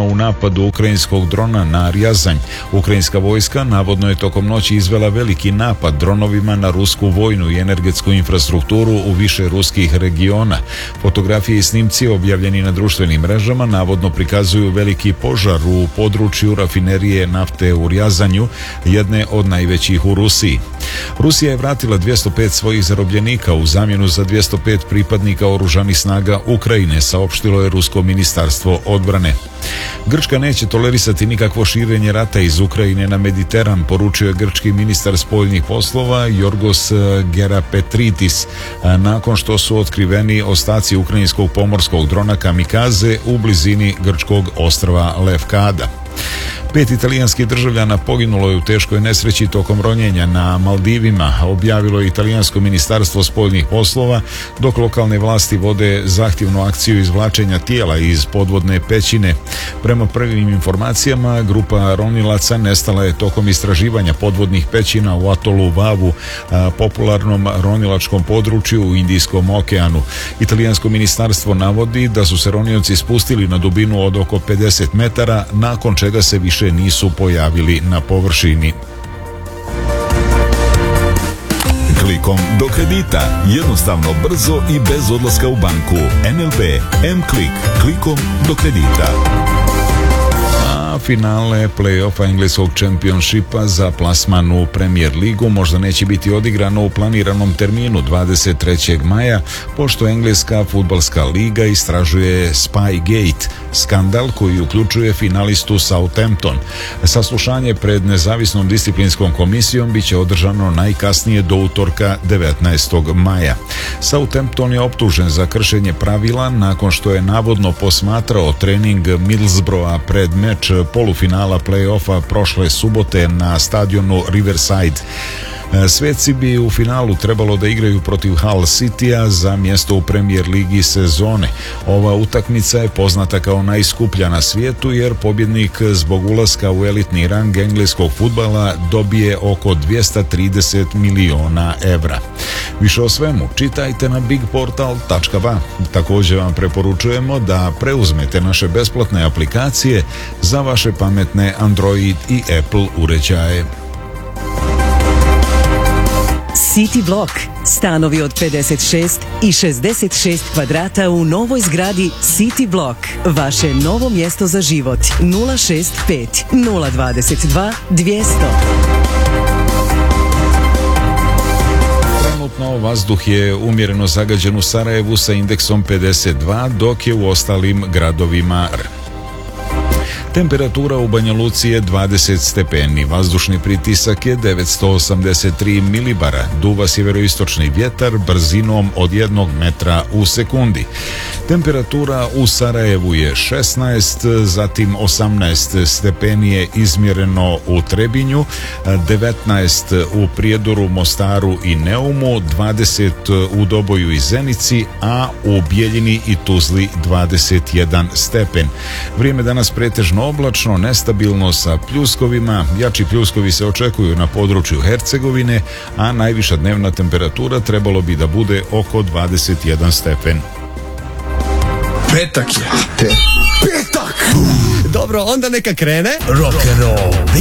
ubijeno u napadu ukrajinskog drona na Rjazanj. Ukrajinska vojska navodno je tokom noći izvela veliki napad dronovima na rusku vojnu i energetsku infrastrukturu u više ruskih regiona. Fotografije i snimci objavljeni na društvenim mrežama navodno prikazuju veliki požar u području rafinerije nafte u Rjazanju, jedne od najvećih u Rusiji. Rusija je vratila 205 svojih zarobljenika u zamjenu za 205 pripadnika oružanih snaga Ukrajine, saopštilo je Rusko ministarstvo odbrane. Grčka neće tolerisati nikakvo širenje rata iz Ukrajine na Mediteran, poručio je grčki ministar spoljnih poslova Yorgos Gerapetritis nakon što su otkriveni ostaci ukrajinskog pomorskog drona Kamikaze u blizini grčkog ostrva Lefkada. 5 italijanskih državljana poginulo je u teškoj nesreći tokom ronjenja na Maldivima, objavilo je italijansko ministarstvo spoljnih poslova, dok lokalne vlasti vode zahtjevnu akciju izvlačenja tijela iz podvodne pećine. Prema prvim informacijama, grupa ronilaca nestala je tokom istraživanja podvodnih pećina u atolu Vavu, popularnom ronilačkom području u Indijskom okeanu. Italijansko ministarstvo navodi da su se ronioci spustili na dubinu od oko 50 metara, nakon čega se više nisu pojavili na površini. Klikom do kredita. Jednostavno, brzo i bez odlaska u banku. NLB M-Klik. Klikom do kredita. Finale play-offa engleskog Championshipa za plasman u Premier ligu možda neće biti odigrano u planiranom terminu 23. maja, pošto engleska fudbalska liga istražuje Spygate, skandal koji uključuje finalistu Southampton. Saslušanje pred nezavisnom disciplinskom komisijom biće održano najkasnije do utorka 19. maja. Southampton je optužen za kršenje pravila nakon što je navodno posmatrao trening Middlesbrougha pred meč polufinala play-offa prošle subote na stadionu Riverside. Sveci bi u finalu trebalo da igraju protiv Hull Citya za mjesto u Premier ligi sezone. Ova utakmica je poznata kao najskuplja na svijetu jer pobjednik zbog ulaska u elitni rang engleskog fudbala dobije oko 230 miliona evra. Više o svemu čitajte na bigportal.ba. Također vam preporučujemo da preuzmete naše besplatne aplikacije za vaše pametne Android i Apple uređaje. City Block. Stanovi od 56 i 66 kvadrata u novoj zgradi City Block. Vaše novo mjesto za život. 065 022 200. Trenutno vazduh je umjereno zagađen u Sarajevu sa indeksom 52, dok je u ostalim gradovima Temperatura u Banja Luci je 20 stepeni, vazdušni pritisak je 983 milibara, duva sjeveroistočni vjetar brzinom od 1 metra u sekundi. Temperatura u Sarajevu je 16, zatim 18 stepeni je izmjereno u Trebinju, 19 u Prijedoru, Mostaru i Neumu, 20 u Doboju i Zenici, a u Bijeljini i Tuzli 21 stepen. Vrijeme danas pretežno oblačno, nestabilno sa pljuskovima. Jači pljuskovi se očekuju na području Hercegovine, a najviša dnevna temperatura trebalo bi da bude oko 21 stepen. Petak je. Petak! Dobro, onda neka krene Rock'n'roll.